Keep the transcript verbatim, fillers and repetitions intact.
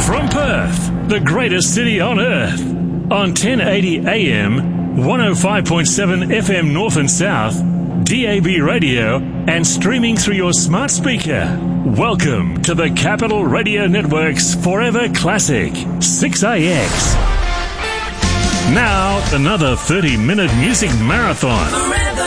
From Perth, the greatest city on earth, on ten eighty A M, one oh five point seven F M North and South, D A B radio, and streaming through your smart speaker. Welcome to the Capital Radio Network's Forever Classic, six A X. Now, another thirty-minute music marathon. Forever